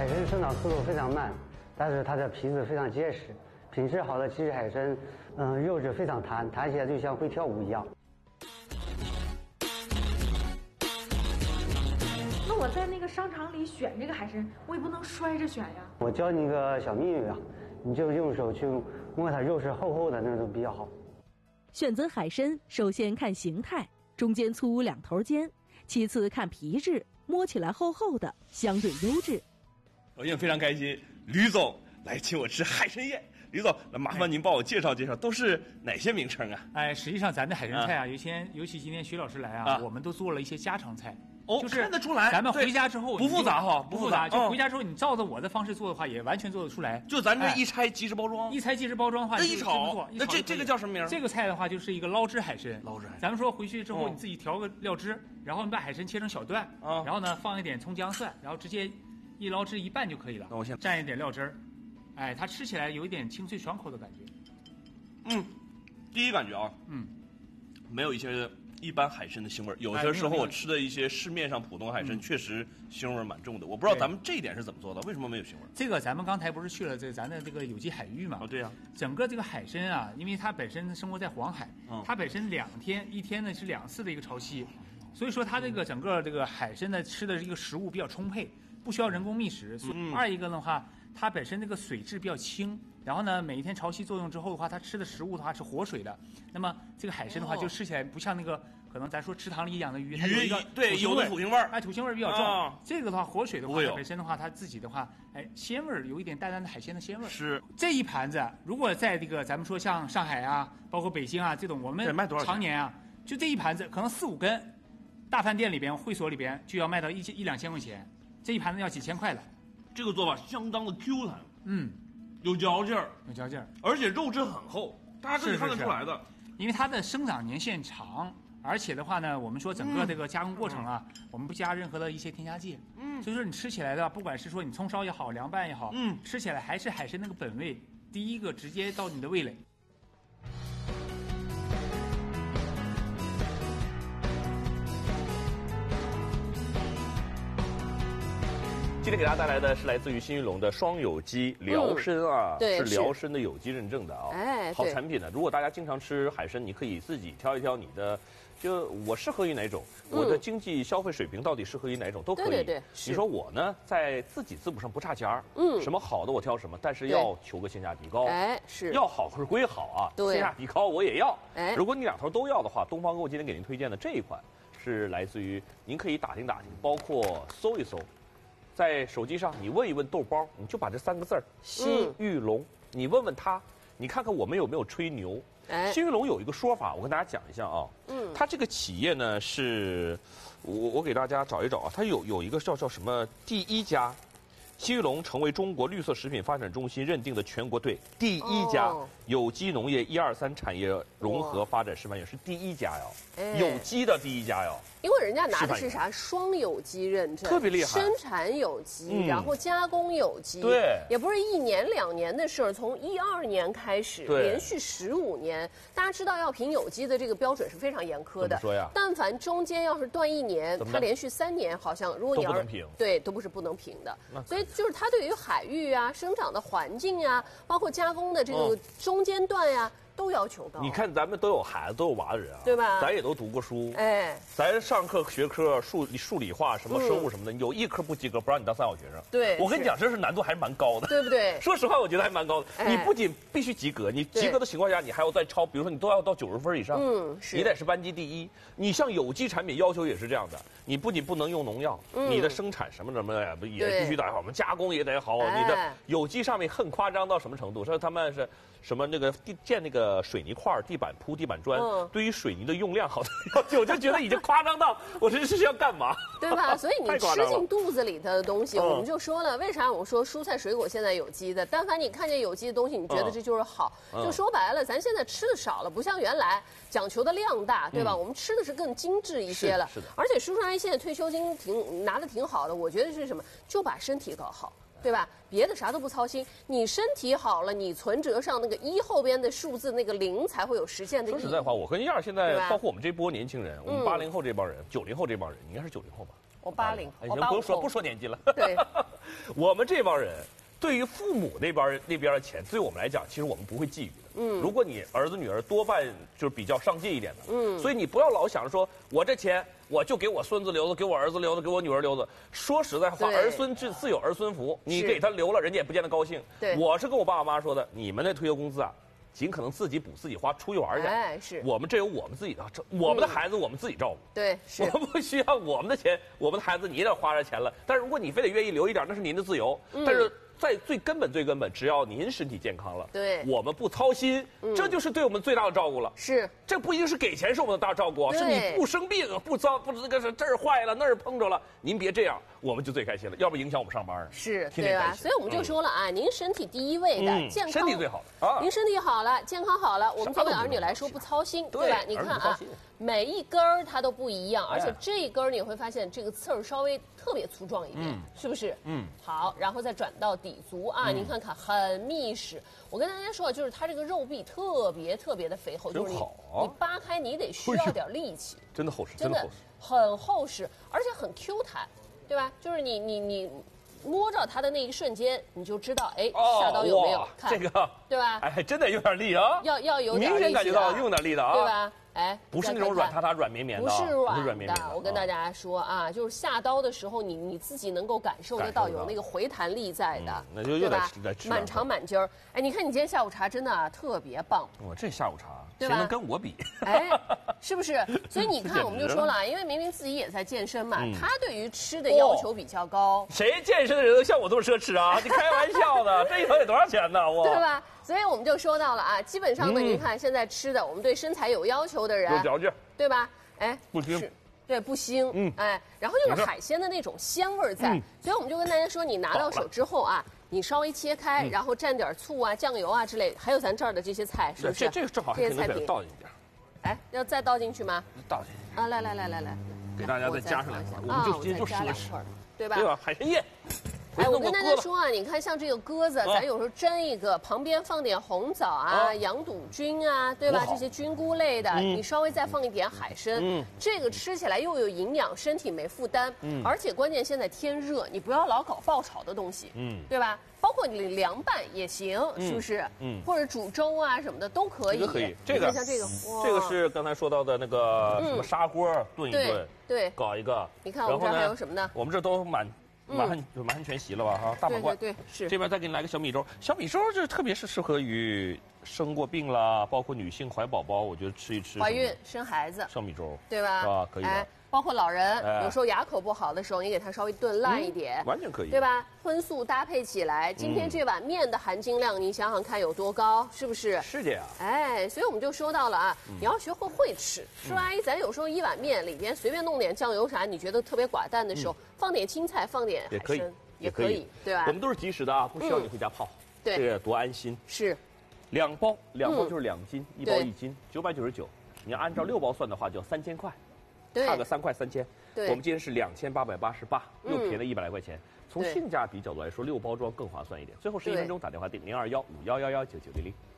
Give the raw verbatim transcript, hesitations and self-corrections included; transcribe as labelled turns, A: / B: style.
A: 海参生长速度非常慢，但是它的皮子非常结实。品质好的即食海参，嗯，肉质非常弹，弹起来就像会跳舞一样。
B: 那我在那个商场里选这个海参，我也不能摔着选呀。
A: 我教你一个小秘密啊，你就用手去摸它，肉是厚厚的那种比较好。
C: 选择海参，首先看形态，中间粗两头尖；其次看皮质，摸起来厚厚的，相对优质。
D: 我今天非常开心，吕总来请我吃海参宴。吕总，那麻烦您帮我介绍介绍，都是哪些名称啊？
E: 哎，实际上咱的海参菜啊，尤其尤其今天徐老师来啊，我们都做了一些家常菜。
D: 哦，
E: 就是
D: 看得出来。
E: 咱们回家之后
D: 不复杂哈，
E: 不复杂。就回家之后，你照着我的方式做的话，也完全做得出来。
D: 就咱这一拆即食包装，
E: 一拆即食包装的话，
D: 这一炒，那这这个叫什么名？
E: 这个菜的话，就是一个捞汁海参。
D: 捞汁海参。
E: 咱们说回去之后，你自己调个料汁，然后你把海参切成小段，然后呢放一点葱姜蒜，然后直接一捞汁一拌就可以了。
D: 那我先
E: 蘸一点料汁儿。哎，它吃起来有一点清脆爽口的感觉。
D: 嗯，第一感觉啊，嗯，没有一些一般海参的腥味儿。有些时候我吃的一些市面上普通海参，确实腥味儿蛮重的。我不知道咱们这一点是怎么做的，为什么没有腥味儿？
E: 这个咱们刚才不是去了这个咱的这个有机海域嘛？
D: 哦，对呀。
E: 整个这个海参啊，因为它本身生活在黄海，它本身两天一天呢是两次的一个潮汐，所以说它这个整个这个海参呢吃的这个食物比较充沛，不需要人工觅食。嗯。二一个的话，它本身这个水质比较清，然后呢，每一天潮汐作用之后的话，它吃的食物的话是活水的。那么这个海参的话，就吃起来不像那个可能咱说池塘里养的鱼，它有一个
D: 对有的土腥味儿，
E: 哎，土腥味儿比较重。这个的话，活水的话，它本身的话，它自己的话，哎，鲜味儿有一点淡淡的海鲜的鲜味儿。
D: 是
E: 这一盘子，如果在这个咱们说像上海啊，包括北京啊这种，我们常年啊，就这一盘子可能四五根，大饭店里边、会所里边就要卖到一千一两千块钱，这一盘子要几千块的。
D: 这个做法相当的 Q 弹，
E: 嗯，
D: 有嚼劲儿，
E: 有嚼劲儿，
D: 而且肉质很厚，大家可以看得出来的。
E: 因为它的生长年限长，而且的话呢，我们说整个这个加工过程啊，嗯、我们不加任何的一些添加剂，嗯，所以说你吃起来的话，不管是说你葱烧也好，凉拌也好，嗯，吃起来还是海参那个本味，第一个直接到你的味蕾。
D: 今天给大家带来的是来自于新玉龙的双有机辽参啊，
F: 嗯、
D: 是辽参的有机认证的啊，
F: 哎，
D: 好产品呢。如果大家经常吃海参，你可以自己挑一挑你的，就我适合于哪种，嗯、我的经济消费水平到底适合于哪种都可以。
F: 对对对，
D: 你说我呢，在自己滋补上不差钱儿，嗯，什么好的我挑什么，但是要求个性价比高，
F: 哎，是
D: 要好是归好啊，
F: 对，
D: 性价比高我也要。
F: 哎，
D: 如果你两头都要的话，东方给我今天给您推荐的这一款是来自于，您可以打听打听，包括搜一搜。在手机上，你问一问豆包，你就把这三个字儿“新玉龙”，你问问他，你看看我们有没有吹牛。哎，新玉龙有一个说法，我跟大家讲一下啊。嗯，它这个企业呢是，我我给大家找一找啊，它有有一个叫叫什么第一家，新玉龙成为中国绿色食品发展中心认定的全国队第一家有机农业一二三产业融合发展示范园，是第一家哟，哎、有机的第一家哟。
F: 因为人家拿的是啥双有机认证，
D: 特别厉害，
F: 生产有机，嗯、然后加工有机，
D: 对，
F: 也不是一年两年的事儿，从一二年开始，连续十五年。大家知道要评有机的这个标准是非常严苛的，
D: 怎么说呀？
F: 但凡中间要是断一年，它连续三年好像，如果你要是对，都不是不能评的。所以就是它对于海域啊、生长的环境啊，包括加工的这个中间段呀、啊。都要求高。
D: 你看咱们都有孩子，都有娃的人啊，
F: 对吧？
D: 咱也都读过书，
F: 哎，
D: 咱上课学科数数理化什么生物什么的，嗯、有一科不及格，不让你当三好学生。
F: 对，
D: 我跟你讲，这是难度还是蛮高的，
F: 对不对？
D: 说实话，我觉得还蛮高的。哎、你不仅必须及格，你及格的情况下，你还要再超，比如说你都要到九十分以上，嗯，是，你得是班级第一。你像有机产品要求也是这样的，你不仅不能用农药，嗯、你的生产什么什么的也必须得好，我们加工也得好。哎、你的有机上面很夸张到什么程度？说他们是什么那个地建那个水泥块。地板铺地板砖，嗯、对于水泥的用量好的要求，我就觉得已经夸张到，我这是要干嘛？
F: 对吧？所以你吃进肚子里的东西，我们就说了，为啥我说蔬菜水果现在有机的？但凡你看见有机的东西，你觉得这就是好，嗯、就说白了，咱现在吃的少了，不像原来讲求的量大，对吧？嗯、我们吃的是更精致一些了。
D: 是的。
F: 而且叔叔阿姨现在退休金挺拿的挺好的，我觉得是什么？就把身体搞好。对吧？别的啥都不操心，你身体好了，你存折上那个一后边的数字那个零才会有实现的意义。
D: 说实在话，我跟燕儿现在，包括我们这波年轻人，我们八零后这帮人、九零后这帮人，你应该是九零后吧？
F: 我八零，
D: 哎，
F: 我八五
D: 行不用说不说年纪了。
F: 对，
D: 我们这帮人对于父母那边那边的钱，对我们来讲，其实我们不会觊觎的。嗯，如果你儿子女儿多半就是比较上进一点的，嗯，所以你不要老想着说我这钱我就给我孙子留着，给我儿子留着，给我女儿留着。说实在话，儿孙自自有儿孙福，你给他留了，人家也不见得高兴。
F: 对，
D: 我是跟我爸爸妈妈说的，你们那退休工资啊，尽可能自己补自己花，出去玩去。
F: 哎，是
D: 我们这有我们自己的，这我们的孩子我们自己照顾。
F: 对，是
D: 我不需要我们的钱，我们的孩子你也得花着钱了。但是如果你非得愿意留一点，那是您的自由。
F: 嗯
D: 但是在最根本、最根本，只要您身体健康了，
F: 对，
D: 我们不操心，这就是对我们最大的照顾了。
F: 是，
D: 这不一定是给钱是我们的大照顾，是你不生病、不糟、不这个是这儿坏了那儿碰着了，您别这样，我们就最开心了，要不影响我们上班。
F: 是，对吧？所以我们就说了啊，您身体第一位的，健康
D: 身体最好啊。
F: 您身体好了，健康好了，我们作为儿女来说不操心，对吧？你看啊，每一根儿它都不一样，而且这一根儿你会发现这个刺儿稍微特别粗壮一点，是不是？嗯。好，然后再转到底足啊，您看看很密实。我跟大家说，就是它这个肉壁特别特别的肥厚，就是你你扒开你得需要点力气，
D: 真的厚实，
F: 真的很厚实，而且很 Q 弹，对吧？就是你你你摸着它的那一瞬间，你就知道，哎，下刀有没有？看
D: 这个，
F: 对吧？
D: 哎，真得用点力啊！
F: 要要有点力，
D: 明显感觉到用点力的啊，
F: 对吧？哎，
D: 不是那种软塌塌、软绵绵的，
F: 不是软
D: 软绵绵的。
F: 我跟大家说啊，就是下刀的时候，你你自己能够感受得到有那个回弹力在的，
D: 那就又得吃
F: 满长满筋儿。哎，你看你今天下午茶真的特别棒。
D: 我这下午茶谁能跟我比？
F: 哎，是不是？所以你看，我们就说了，因为明明自己也在健身嘛，他对于吃的要求比较高。
D: 谁健身的人都像我这么奢侈啊？你开玩笑的，这一头得多少钱呢？我
F: 对吧？所以我们就说到了啊，基本上呢，您看现在吃的，我们对身材有要求的人，
D: 有条件，
F: 对吧？哎，
D: 不腥，
F: 对，不腥，嗯，哎，然后就是海鲜的那种鲜味在，所以我们就跟大家说，你拿到手之后啊，你稍微切开，然后蘸点醋啊、酱油啊之类，还有咱这儿的这些菜，是不是？
D: 这这个正好还可以倒进去。
F: 哎，要再倒进去吗？
D: 倒进去
F: 啊！来来来来来，
D: 给大家再加上两块，我们就今天就试了试，
F: 对吧？
D: 对吧？海参叶。
F: 哎，我跟大家说啊，你看像这个鸽子，咱有时候蒸一个，旁边放点红枣啊、羊肚菌啊，对吧？这些菌菇类的，你稍微再放一点海参，这个吃起来又有营养，身体没负担，而且关键现在天热，你不要老搞爆炒的东西，嗯，对吧？包括你凉拌也行，是不是？嗯，或者煮粥啊什么的都可以。
D: 可以，这个
F: 像这个，
D: 这个是刚才说到的那个什么砂锅炖一炖，
F: 对，
D: 搞一个。
F: 你看我们这还有什么呢？
D: 我们这都满。满汉满汉全席了吧哈，大满贯。
F: 对对是。
D: 这边再给你来个小米粥，小米粥就特别是适合于生过病啦，包括女性怀宝宝，我觉得吃一吃。
F: 怀孕生孩子。
D: 小米粥，
F: 对吧？
D: 是吧？可以的。
F: 包括老人，有时候牙口不好的时候，你给他稍微炖烂一点，
D: 完全可以，
F: 对吧？荤素搭配起来，今天这碗面的含金量，你想想看有多高，是不是？
D: 是这样。
F: 哎，所以我们就说到了啊，你要学会会吃。说阿姨，咱有时候一碗面里边随便弄点酱油啥，你觉得特别寡淡的时候，放点青菜，放点海参。也可以，对吧？
D: 我们都是即食的啊，不需要你回家泡，
F: 对，
D: 这个多安心。
F: 是，
D: 两包，两包就是两斤，一包一斤，九百九十九。你按照六包算的话，就要三千块，差个三块三千。
F: 对，
D: 我们今天是两千八百八十八，又便宜了一百来块钱。从性价比角度来说，六包装更划算一点。最后十一分钟打电话订零二幺五幺幺幺九九零零。